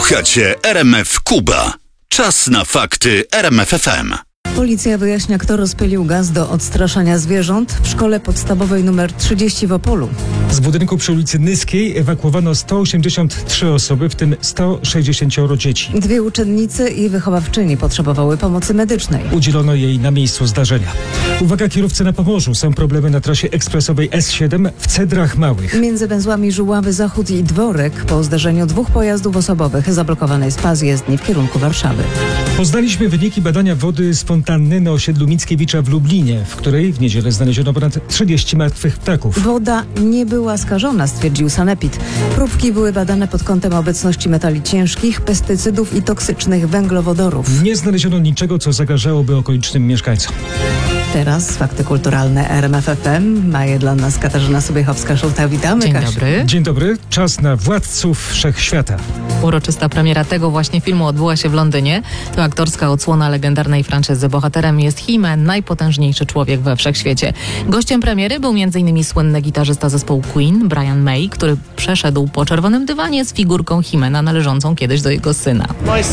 Słuchacie RMF Kuba. Czas na fakty RMF FM. Policja wyjaśnia, kto rozpylił gaz do odstraszania zwierząt w szkole podstawowej nr 30 w Opolu. Z budynku przy ulicy Nyskiej ewakuowano 183 osoby, w tym 160 dzieci. 2 uczennice i wychowawczyni potrzebowały pomocy medycznej. Udzielono jej na miejscu zdarzenia. Uwaga, kierowcy na Pomorzu. Są problemy na trasie ekspresowej S7 w Cedrach Małych. Między węzłami Żuławy Zachód i Dworek po zdarzeniu 2 pojazdów osobowych zablokowany jest pas jezdni w kierunku Warszawy. Poznaliśmy wyniki badania wody spontanny na osiedlu Mickiewicza w Lublinie, w której w niedzielę znaleziono ponad 30 martwych ptaków. Woda nie była skażona, stwierdził sanepid. Próbki były badane pod kątem obecności metali ciężkich, pestycydów i toksycznych węglowodorów. Nie znaleziono niczego, co zagrażałoby okolicznym mieszkańcom. Teraz fakty kulturalne RMF FM. Ma je dla nas Katarzyna Sobiechowska-Szulta. Witamy, Dzień Kasiu. dobry. Dzień dobry. Czas na Władców Wszechświata. Uroczysta premiera tego właśnie filmu odbyła się w Londynie. To aktorska odsłona legendarnej franczyzy. Bohaterem jest He-Man, najpotężniejszy człowiek we wszechświecie. Gościem premiery był m.in. słynny gitarzysta zespołu Queen, Brian May, który przeszedł po czerwonym dywanie z figurką He-Mana należącą kiedyś do jego syna.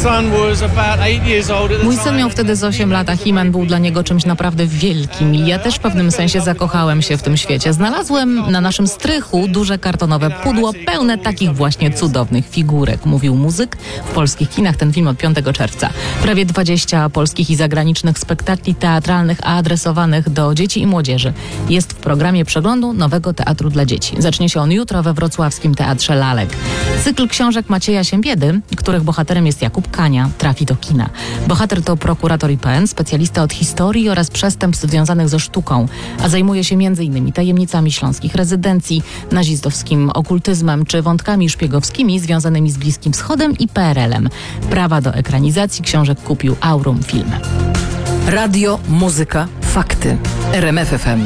Mój syn miał wtedy z 8 lat, a He-Man był dla niego czymś naprawdę wielkim i ja też w pewnym sensie zakochałem się w tym świecie. Znalazłem na naszym strychu duże kartonowe pudło pełne takich właśnie cudownych figurek, mówił muzyk. W polskich kinach ten film od 5 czerwca. Prawie 20 polskich i zagranicznych spektakli teatralnych adresowanych do dzieci i młodzieży jest w programie przeglądu Nowego Teatru dla Dzieci. Zacznie się on jutro we wrocławskim Teatrze Lalek. Cykl książek Macieja Siembiedy, których bohaterem jest Jakub Kania, trafi do kina. Bohater to prokurator IPN, specjalista od historii oraz przestępstw związanych ze sztuką, a zajmuje się m.in. tajemnicami śląskich rezydencji, nazistowskim okultyzmem czy wątkami szpiegowskimi związanymi z Bliskim Wschodem i PRL-em. Prawa do ekranizacji książek kupił Aurum Film. Radio, muzyka, fakty. RMF FM.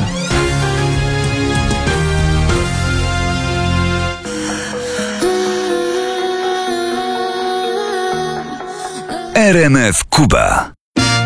RMF Kuba.